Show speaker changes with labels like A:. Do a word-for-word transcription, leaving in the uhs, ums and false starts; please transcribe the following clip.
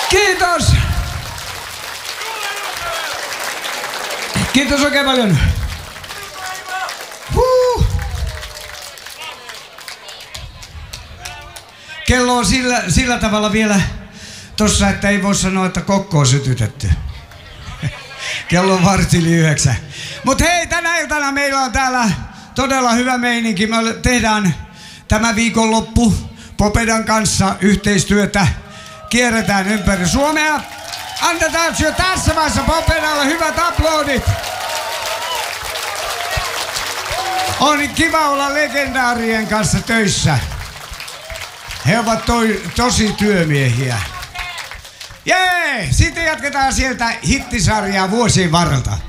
A: Kiitos! Kiitos oikein paljon. Huh. Kello on sillä, sillä tavalla vielä tossa, että ei voi sanoa, että kokko on sytytetty. Kello on varti yli yhdeksän. Mut hei, tänä iltana meillä on täällä todella hyvä meininki. Me tehdään tämä viikonloppu Popedan kanssa yhteistyötä. Kierretään ympäri Suomea. Annetaan jo tässä vaiheessa Popedalle hyvät aplodit. On kiva olla legendaarien kanssa töissä. He ovat toi, tosi työmiehiä. Jee! Sitten jatketaan sieltä hittisarjaa vuosien varrelta.